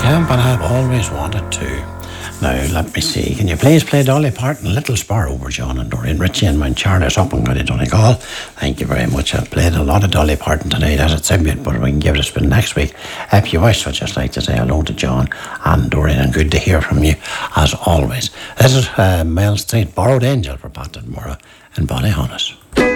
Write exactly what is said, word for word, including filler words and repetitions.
have, but I've always wanted to. Now, let me see. Can you please play Dolly Parton, Little Sparrow, over John and Doreen Ritchie and Mount Charles up and Goody Donegal? Thank you very much. I've played a lot of Dolly Parton tonight, as it said, but we can give it a spin next week. If you wish, I'd just like to say hello to John and Doreen, and good to hear from you, as always. This is uh, Mel Street, Borrowed Angel for Pat and Mora and Bonnie Honest.